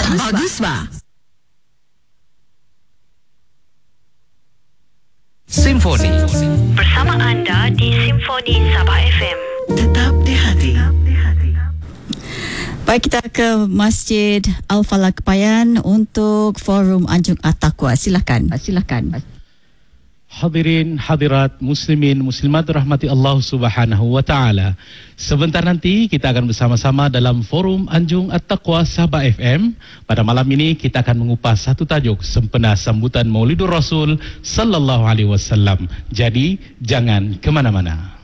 Bagus ba? Simfoni bersama anda di Simfoni Sabah FM. Tetap di hati. Baik, kita ke Masjid Al-Falah Kepayan untuk Forum Anjung At-Taqwa. Silakan. Hadirin hadirat muslimin muslimat rahmati Allah Subhanahu wa taala. Sebentar nanti kita akan bersama-sama dalam Forum Anjung At-Taqwa Sabah FM. Pada malam ini kita akan mengupas satu tajuk sempena sambutan Maulidur Rasul sallallahu alaihi wasallam. Jadi jangan ke mana-mana.